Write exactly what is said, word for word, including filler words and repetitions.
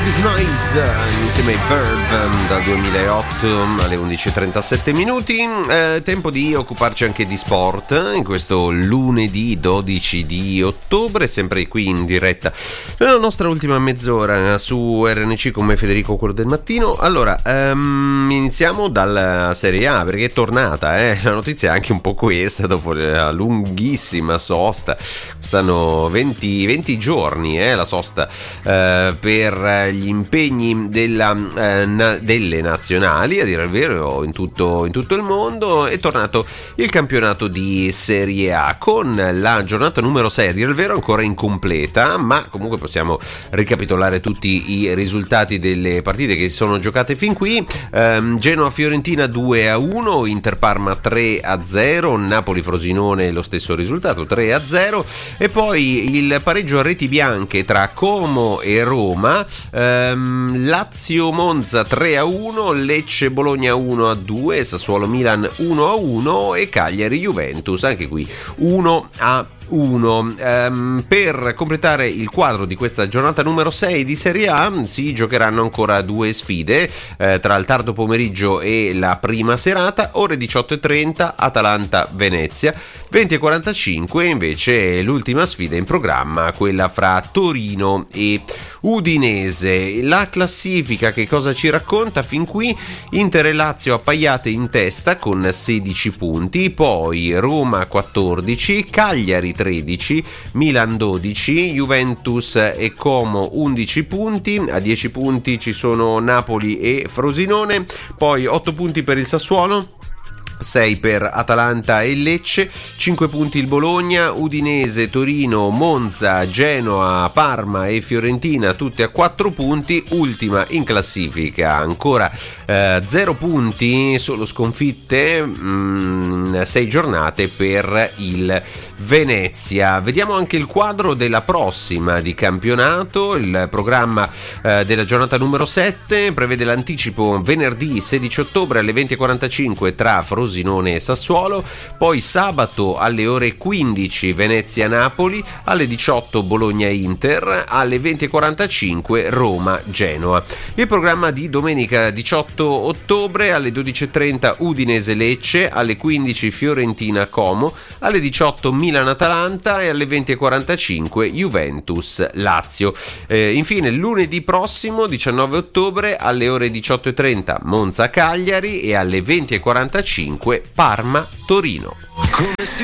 Elvis Noise insieme ai Verve dal duemilaotto alle undici e trentasette minuti. Eh, tempo di occuparci anche di sport in questo lunedì dodici di ottobre, sempre qui in diretta nella nostra ultima mezz'ora su R N C come Federico, quello del mattino. Allora, ehm, iniziamo dalla Serie A, perché è tornata, eh? La notizia è anche un po' questa, dopo la lunghissima sosta. Stanno venti, venti giorni eh, la sosta eh, per gli impegni della, eh, na- delle nazionali, a dire il vero, in tutto, in tutto il mondo. È tornato il campionato di Serie A con la giornata numero sei, a dire il vero ancora incompleta, ma comunque possiamo ricapitolare tutti i risultati delle partite che si sono giocate fin qui. ehm, Genoa-Fiorentina due a uno, Inter-Parma tre a zero, Napoli-Frosinone lo stesso risultato tre a zero, e poi il pareggio a reti bianche tra Como e Roma, ehm, Lazio-Monza tre a uno, Lecce-Bologna uno a due, Sassuolo-Milan uno a uno e Cagliari-Juventus anche qui uno a uno. Um, per completare il quadro di questa giornata numero sei di Serie A si giocheranno ancora due sfide eh, tra il tardo pomeriggio e la prima serata. Ore diciotto e trenta Atalanta-Venezia, venti e quarantacinque invece l'ultima sfida in programma, quella fra Torino e Udinese. La classifica che cosa ci racconta fin qui? Inter e Lazio appaiate in testa con sedici punti, poi Roma quattordici, Cagliari tredici, Milan dodici, Juventus e Como undici punti, a dieci punti ci sono Napoli e Frosinone, poi otto punti per il Sassuolo, sei per Atalanta e Lecce, cinque punti il Bologna, Udinese, Torino, Monza, Genoa, Parma e Fiorentina tutte a quattro punti, ultima in classifica ancora eh, zero punti, solo sconfitte, mh, sei giornate per il Venezia. Vediamo anche il quadro della prossima di campionato. Il programma eh, della giornata numero sette prevede l'anticipo venerdì sedici ottobre alle venti e quarantacinque tra Frosinone e Sassuolo, poi sabato alle ore quindici Venezia-Napoli, alle diciotto Bologna-Inter, alle venti e quarantacinque Roma-Genoa. Il programma di domenica diciotto ottobre alle dodici e trenta Udinese-Lecce, alle quindici Fiorentina-Como, alle diciotto Milan-Atalanta e alle venti e quarantacinque Juventus-Lazio. Eh, infine lunedì prossimo diciannove ottobre alle ore diciotto e trenta Monza-Cagliari e alle venti e quarantacinque Parma-Torino. Come si